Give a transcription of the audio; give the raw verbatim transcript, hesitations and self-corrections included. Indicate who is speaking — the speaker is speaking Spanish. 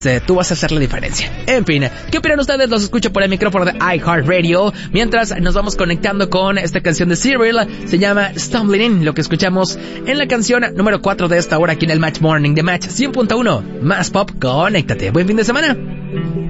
Speaker 1: Tú vas a hacer la diferencia. En fin, ¿qué opinan ustedes? Los escucho por el micrófono de iHeartRadio. Mientras nos vamos conectando con esta canción de Cyril, se llama Stumbling In, lo que escuchamos en la canción número cuatro de esta hora aquí en el Match Morning de Match cien punto uno. Más pop, conéctate. Buen fin de semana.